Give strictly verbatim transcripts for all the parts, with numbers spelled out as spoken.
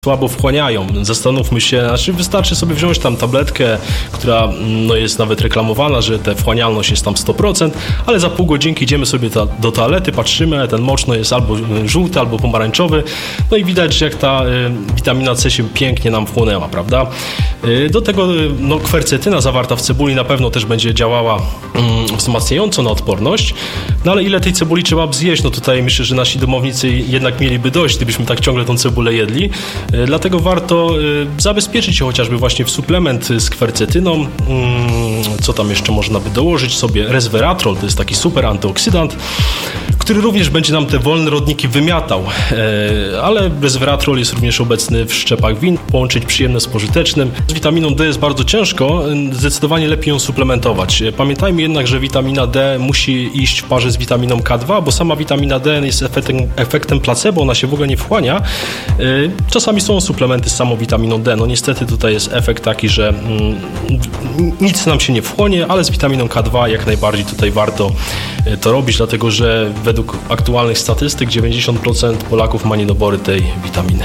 słabo wchłaniają. Zastanówmy się, znaczy wystarczy sobie wziąć tam tabletkę, która no, jest nawet reklamowana, że ta wchłanialność jest tam sto procent, ale za pół godzinki idziemy sobie ta, do toalety, patrzymy, ten moczno jest albo żółty, albo pomarańczowy, no i widać, że jak ta y, witamina C się pięknie nam wchłonęła, prawda? Y, do tego y, no, kwercetyna zawarta w cebuli na pewno też będzie działała y, wzmacniająco na odporność, no ale ile tej cebuli trzeba zjeść? No tutaj myślę, że nasi domownicy jednak mieliby dość, gdybyśmy tak ciągle tą cebulę jedli. Dlatego warto zabezpieczyć się chociażby właśnie w suplement z kwercetyną. Co tam jeszcze można by dołożyć sobie? Resveratrol, to jest taki super antyoksydant, który również będzie nam te wolne rodniki wymiatał. Ale resveratrol jest również obecny w szczepach win. Połączyć przyjemne z pożytecznym. Z witaminą D jest bardzo ciężko, zdecydowanie lepiej ją suplementować. Pamiętajmy jednak, że witamina D musi iść w parze z witaminą K dwa, bo sama witamina D jest efektem, efektem placebo, ona się w ogóle nie wchłania. Czasami są suplementy z samą witaminą D. No niestety tutaj jest efekt taki, że mm, nic nam się nie wchłonie, ale z witaminą K dwa jak najbardziej tutaj warto to robić, dlatego że według aktualnych statystyk dziewięćdziesiąt procent Polaków ma niedobory tej witaminy.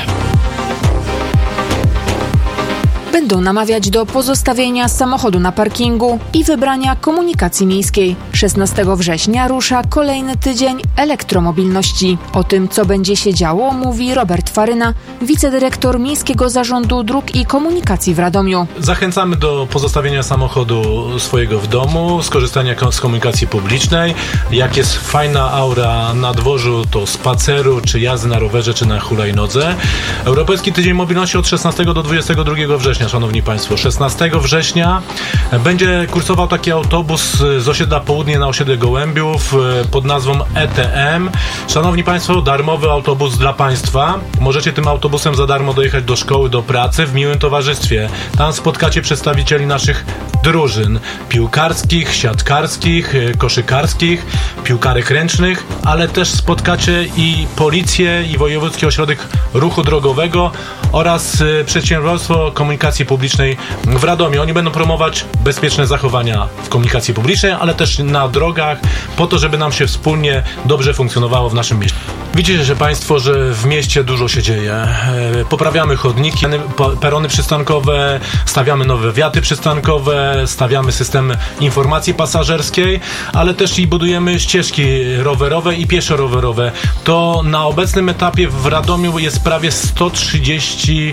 Będą namawiać do pozostawienia samochodu na parkingu i wybrania komunikacji miejskiej. szesnastego września rusza kolejny tydzień elektromobilności. O tym, co będzie się działo, mówi Robert Faryna, wicedyrektor Miejskiego Zarządu Dróg i Komunikacji w Radomiu. Zachęcamy do pozostawienia samochodu swojego w domu, skorzystania z komunikacji publicznej. Jak jest fajna aura na dworzu, to spaceru, czy jazdy na rowerze, czy na hulajnodze. Europejski Tydzień Mobilności od szesnastego do dwudziestego drugiego września. Szanowni Państwo, szesnastego września będzie kursował taki autobus z osiedla Południe na osiedle Gołębiów pod nazwą E T M. Szanowni Państwo, darmowy autobus dla Państwa. Możecie tym autobusem za darmo dojechać do szkoły, do pracy w miłym towarzystwie. Tam spotkacie przedstawicieli naszych drużyn piłkarskich, siatkarskich, koszykarskich, piłkarek ręcznych, ale też spotkacie i policję, i Wojewódzki Ośrodek Ruchu Drogowego oraz Przedsiębiorstwo Komunikacji Publicznej w Radomiu. Oni będą promować bezpieczne zachowania w komunikacji publicznej, ale też na drogach, po to, żeby nam się wspólnie dobrze funkcjonowało w naszym mieście. Widzicie, że Państwo, że w mieście dużo się dzieje. Poprawiamy chodniki, perony przystankowe, stawiamy nowe wiaty przystankowe, stawiamy system informacji pasażerskiej, ale też i budujemy ścieżki rowerowe i pieszo-rowerowe. To na obecnym etapie w Radomiu jest prawie sto trzydzieści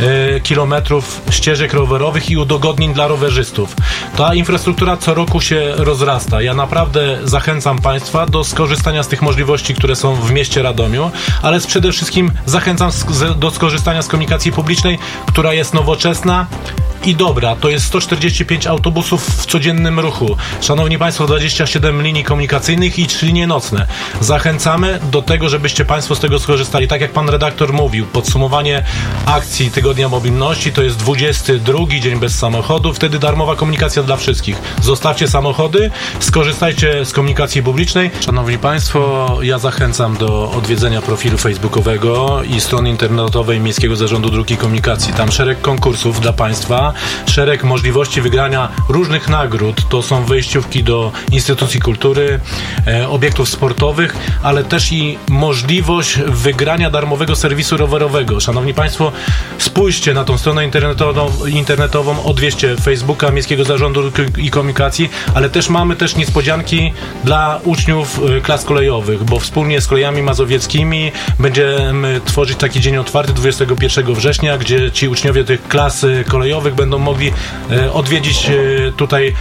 kilometrów ścieżek rowerowych i udogodnień dla rowerzystów. Ta infrastruktura co roku się rozrasta. Ja naprawdę zachęcam Państwa do skorzystania z tych możliwości, które są w mieście Radomiu, ale przede wszystkim zachęcam do skorzystania z komunikacji publicznej, która jest nowoczesna i dobra. To jest sto czterdzieści pięć autobusów w codziennym ruchu. Szanowni Państwo, dwadzieścia siedem linii komunikacyjnych i trzy linie nocne. Zachęcamy do tego, żebyście Państwo z tego skorzystali. Tak jak Pan redaktor mówił, podsumowanie akcji Tygodnia Mobilności to jest dwudziesty drugi dzień bez samochodu. Wtedy darmowa komunikacja dla wszystkich. Zostawcie samochody, skorzystajcie z komunikacji publicznej. Szanowni Państwo, ja zachęcam do odwiedzenia profilu facebookowego i strony internetowej Miejskiego Zarządu Dróg i Komunikacji. Tam szereg konkursów dla Państwa, szereg możliwości wygrania różnych nagród. To są wejściówki do instytucji kultury, e, obiektów sportowych, ale też i możliwość wygrania darmowego serwisu rowerowego. Szanowni Państwo, spójrzcie na tą stronę internetową, internetową odwieźcie Facebooka Miejskiego Zarządu i Komunikacji, ale też mamy też niespodzianki dla uczniów klas kolejowych, bo wspólnie z Kolejami Mazowieckimi będziemy tworzyć taki dzień otwarty dwudziestego pierwszego września, gdzie ci uczniowie tych klas kolejowych będą mogli e, odwiedzić e, tutaj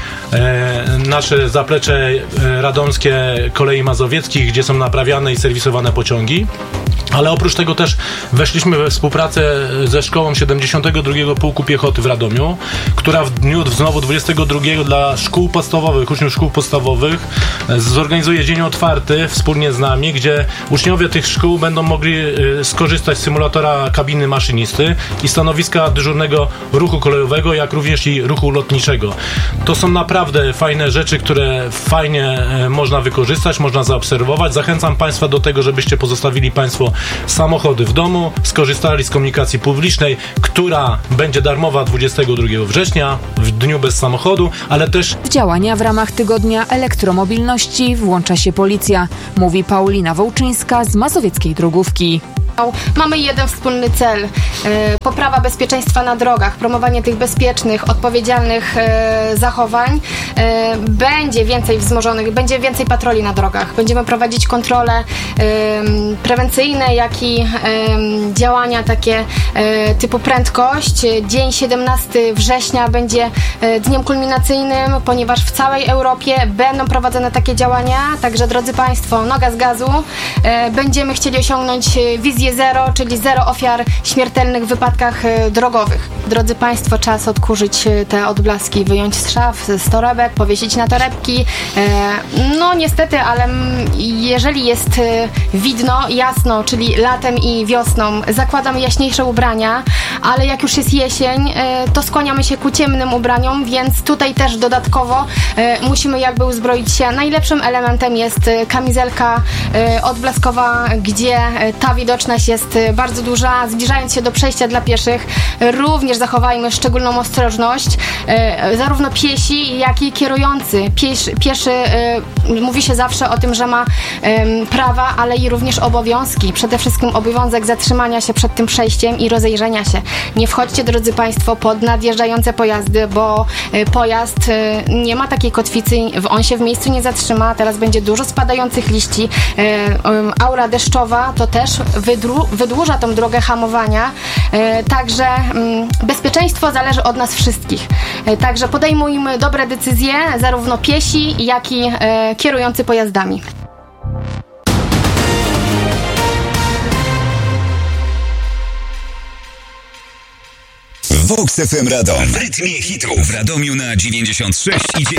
e, nasze zaplecze e, radomskie Kolei Mazowieckich, gdzie są naprawiane i serwisowane pociągi. Ale oprócz tego też weszliśmy we współpracę ze szkołą siedemdziesiątego drugiego Pułku Piechoty w Radomiu, która w dniu znowu dwudziestego drugiego dla szkół podstawowych, uczniów szkół podstawowych zorganizuje dzień otwarty wspólnie z nami, gdzie uczniowie tych szkół będą mogli skorzystać z symulatora kabiny maszynisty i stanowiska dyżurnego ruchu kolejowego, jak również i ruchu lotniczego. To są naprawdę fajne rzeczy, które fajnie można wykorzystać, można zaobserwować. Zachęcam Państwa do tego, żebyście pozostawili Państwo samochody w domu, skorzystali z komunikacji publicznej, która będzie darmowa dwudziestego drugiego września, w dniu bez samochodu, ale też... W działania w ramach Tygodnia Elektromobilności włącza się policja, mówi Paulina Wołczyńska z Mazowieckiej Drogówki. Mamy jeden wspólny cel, poprawa bezpieczeństwa na drogach, promowanie tych bezpiecznych, odpowiedzialnych zachowań. Będzie więcej wzmożonych, będzie więcej patroli na drogach. Będziemy prowadzić kontrole prewencyjne, jak i działania takie typu prędkość. Dzień siedemnastego września będzie dniem kulminacyjnym, ponieważ w całej Europie będą prowadzone takie działania. Także drodzy Państwo, noga z gazu. Będziemy chcieli osiągnąć wizję zero, czyli zero ofiar śmiertelnych w wypadkach drogowych. Drodzy Państwo, czas odkurzyć te odblaski, wyjąć z szaf, z torebek, powiesić na torebki. No niestety, ale jeżeli jest widno, jasno, czyli latem i wiosną, zakładamy jaśniejsze ubrania, ale jak już jest jesień, to skłaniamy się ku ciemnym ubraniom, więc tutaj też dodatkowo musimy jakby uzbroić się. Najlepszym elementem jest kamizelka odblaskowa, gdzie ta widoczność jest bardzo duża. Zbliżając się do przejścia dla pieszych, również zachowajmy szczególną ostrożność. Zarówno piesi, jak i kierujący. Piesz, pieszy, mówi się zawsze o tym, że ma prawa, ale i również obowiązki. Przede wszystkim obowiązek zatrzymania się przed tym przejściem i rozejrzenia się. Nie wchodźcie, drodzy Państwo, pod nadjeżdżające pojazdy, bo pojazd nie ma takiej kotwicy, on się w miejscu nie zatrzyma. Teraz będzie dużo spadających liści. Aura deszczowa to też wydru, wydłuża tą drogę hamowania. Także bezpieczeństwo zależy od nas wszystkich. Także podejmujmy dobre decyzje, zarówno piesi, jak i kierujący pojazdami. Vox F M Radom. W rytmie hitów w Radomiu na dziewięćdziesiąt sześć i dziewięć.